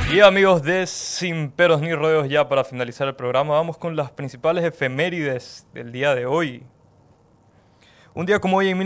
Y amigos de Sin Peros ni Rodeos, ya para finalizar el programa, vamos con las principales efemérides del día de hoy. Un día como hoy, en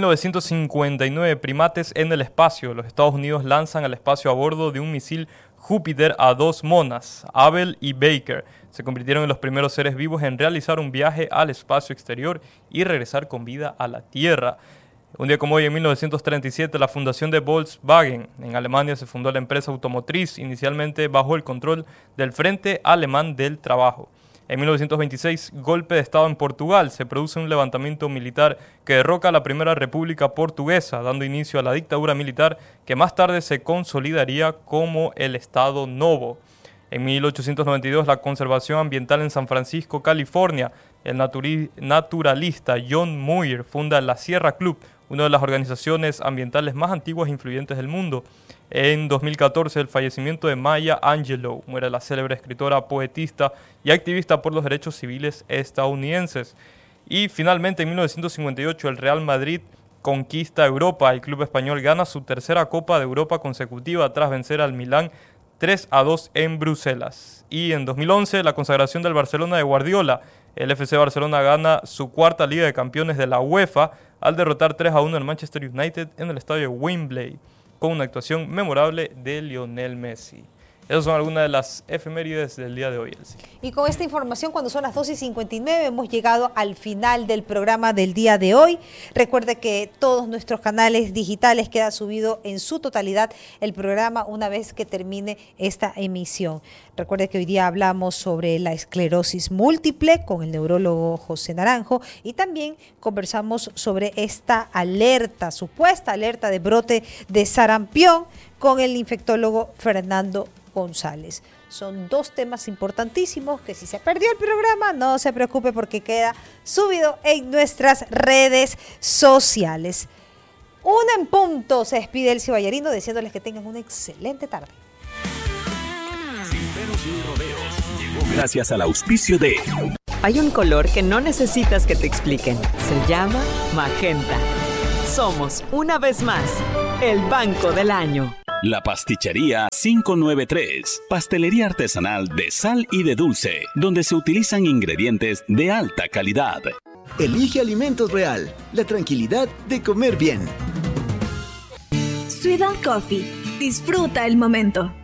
1959, primates en el espacio. Los Estados Unidos lanzan al espacio a bordo de un misil Júpiter a dos monas, Abel y Baker. Se convirtieron en los primeros seres vivos en realizar un viaje al espacio exterior y regresar con vida a la Tierra. Un día como hoy, en 1937, la fundación de Volkswagen. En Alemania se fundó la empresa automotriz, inicialmente bajo el control del Frente Alemán del Trabajo. En 1926, golpe de Estado en Portugal. Se produce un levantamiento militar que derroca a la Primera República Portuguesa, dando inicio a la dictadura militar que más tarde se consolidaría como el Estado Novo. En 1892, la conservación ambiental en San Francisco, California. El naturalista John Muir funda la Sierra Club, una de las organizaciones ambientales más antiguas e influyentes del mundo. En 2014, el fallecimiento de Maya Angelou. Muere la célebre escritora, poetista y activista por los derechos civiles estadounidenses. Y finalmente, en 1958, el Real Madrid conquista Europa. El club español gana su tercera Copa de Europa consecutiva tras vencer al Milán 3-2 en Bruselas. Y en 2011, la consagración del Barcelona de Guardiola. El FC Barcelona gana su cuarta Liga de Campeones de la UEFA al derrotar 3-1 al Manchester United en el estadio Wembley, con una actuación memorable de Lionel Messi. Esas son algunas de las efemérides del día de hoy, Elsie. Y con esta información, cuando son las 2:59, hemos llegado al final del programa del día de hoy. Recuerde que todos nuestros canales digitales queda subido en su totalidad el programa una vez que termine esta emisión. Recuerde que hoy día hablamos sobre la esclerosis múltiple con el neurólogo José Naranjo y también conversamos sobre esta alerta, supuesta alerta de brote de sarampión con el infectólogo Fernando González. Son dos temas importantísimos que si se perdió el programa, no se preocupe porque queda subido en nuestras redes sociales. Una en punto se despide Elsie Ballarino deseándoles que tengan una excelente tarde. Sin Peros ni Rodeos llegó gracias al auspicio de... Hay un color que no necesitas que te expliquen. Se llama magenta. Somos, una vez más, el Banco del Año. La Pastichería 593, pastelería artesanal de sal y de dulce, donde se utilizan ingredientes de alta calidad. Elige Alimentos Real, la tranquilidad de comer bien. Sweet and Coffee, disfruta el momento.